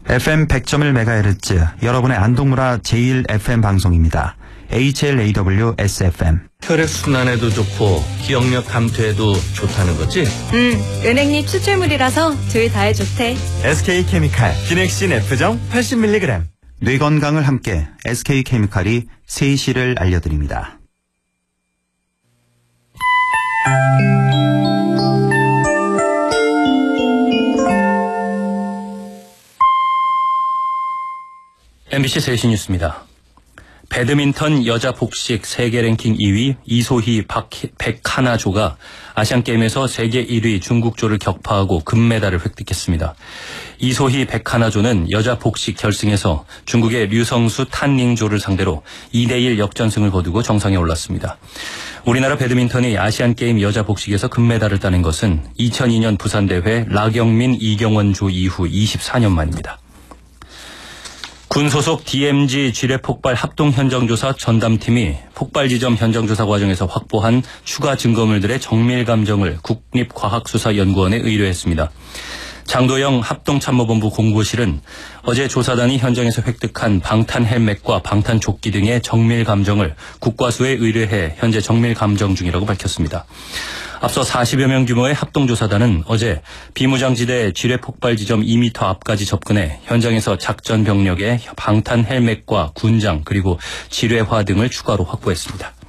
FM 100.1MHz 여러분의 안동문화 제1FM 방송입니다. HLAW SFM. 혈액순환에도 좋고 기억력 감퇴에도 좋다는 거지? 은행잎 추출물이라서 둘 다에 좋대. SK케미칼 기넥신 F정 80mg. 뇌 건강을 함께 SK케미칼이 3시를 알려드립니다. MBC 3시 뉴스입니다. 배드민턴 여자 복식 세계 랭킹 2위 이소희 백하나조가 아시안게임에서 세계 1위 중국조를 격파하고 금메달을 획득했습니다. 이소희 백하나조는 여자 복식 결승에서 중국의 류성수 탄닝조를 상대로 2대1 역전승을 거두고 정상에 올랐습니다. 우리나라 배드민턴이 아시안게임 여자 복식에서 금메달을 따낸 것은 2002년 부산대회 라경민 이경원조 이후 24년 만입니다. 군 소속 DMZ 지뢰 폭발 합동 현장조사 전담팀이 폭발 지점 현장조사 과정에서 확보한 추가 증거물들의 정밀 감정을 국립과학수사연구원에 의뢰했습니다. 장도영 합동참모본부 공보실은 어제 조사단이 현장에서 획득한 방탄 헬멧과 방탄 조끼 등의 정밀 감정을 국과수에 의뢰해 현재 정밀 감정 중이라고 밝혔습니다. 앞서 40여 명 규모의 합동조사단은 어제 비무장지대 지뢰 폭발 지점 2m 앞까지 접근해 현장에서 작전 병력의 방탄 헬멧과 군장 그리고 지뢰화 등을 추가로 확보했습니다.